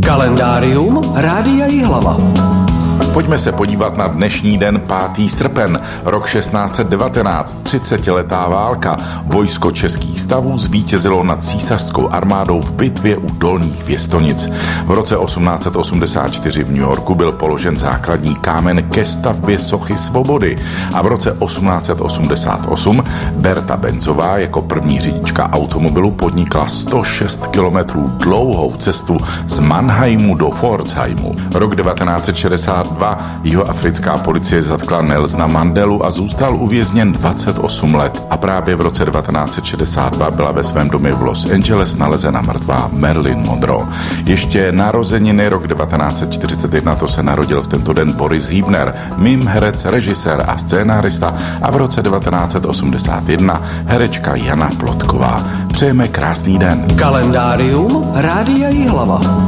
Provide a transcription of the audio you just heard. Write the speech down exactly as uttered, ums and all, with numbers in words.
Kalendárium Rádia Jihlava. Pojďme se podívat na dnešní den pátý srpen, rok šestnáct set devatenáct, třicetiletá válka. Vojsko českých stavů zvítězilo nad císařskou armádou v bitvě u Dolních Věstonic. V roce osmnáct set osmdesát čtyři v New Yorku byl položen základní kámen ke stavbě sochy svobody a v roce osmnáct set osmdesát osm Berta Benzová jako první řidička automobilu podnikla sto šest kilometrů dlouhou cestu z Mannheimu do Pforzheimu. Rok devatenáct set šedesát dva jihoafrická policie zatkla Nelsona Mandelu a zůstal uvězněn dvacet osm let. A právě v roce devatenáct set šedesát dva byla ve svém domě v Los Angeles nalezena mrtvá Marilyn Monroe. Ještě narozeniny rok devatenáct set čtyřicet jedna, to se narodil v tento den Boris Hübner, mým herec, režisér a scénárista, a v roce devatenáct set osmdesát jedna herečka Jana Plotková. Přejeme krásný den. Kalendárium Rádia Jihlava.